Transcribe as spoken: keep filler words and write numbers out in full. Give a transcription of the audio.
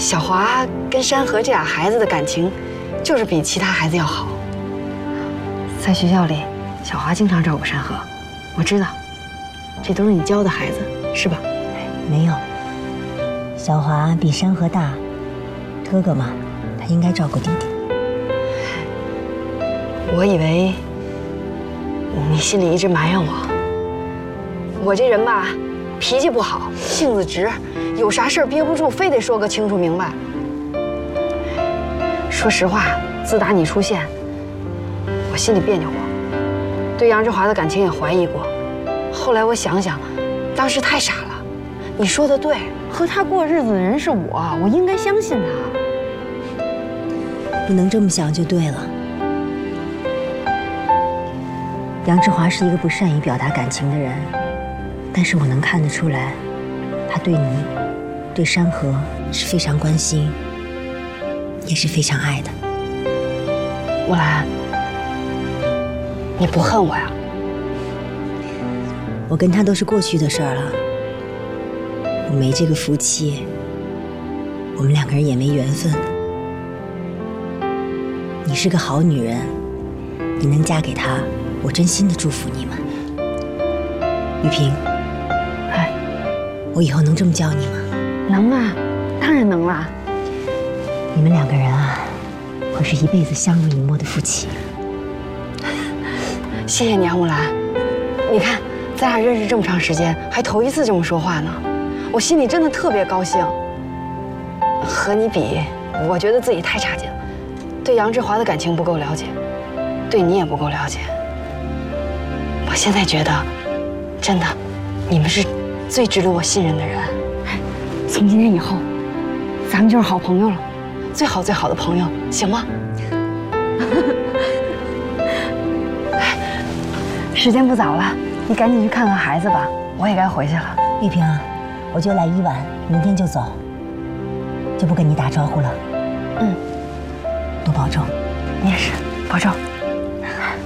小华跟山河这俩孩子的感情，就是比其他孩子要好。在学校里，小华经常照顾山河，我知道，这都是你教的孩子，是吧？ 没有，小华比山河大，哥哥嘛，他应该照顾弟弟。 我以为你心里一直埋怨我。我这人吧，脾气不好，性子直，有啥事儿憋不住，非得说个清楚明白。说实话，自打你出现，我心里别扭过，对杨志华的感情也怀疑过。后来我想想，当时太傻了。你说的对，和他过日子的人是我，我应该相信他。 不能这么想就对了。杨志华是一个不善于表达感情的人，但是我能看得出来，他对你、对山河是非常关心，也是非常爱的。 木兰，你不恨我呀？ 我跟他都是过去的事儿了，我没这个福气，我们两个人也没缘分。你是个好女人，你能嫁给他，我真心的祝福你们。玉萍， 哎， 我以后能这么叫你吗？ 能啊，当然能啦。 你们两个人啊，会是一辈子相濡以沫的夫妻。 谢谢你啊，木兰。你看，咱俩认识这么长时间，还头一次这么说话呢，我心里真的特别高兴。和你比，我觉得自己太差劲了，对杨志华的感情不够了解，对你也不够了解。我现在觉得，真的，你们是最值得我信任的人。从今天以后，咱们就是好朋友了，最好最好的朋友，行吗？时间不早了，你赶紧去看看孩子吧，我也该回去了。 玉萍啊，我就来一晚，明天就走，就不跟你打招呼了。 嗯， 多保重。 你也是，保重。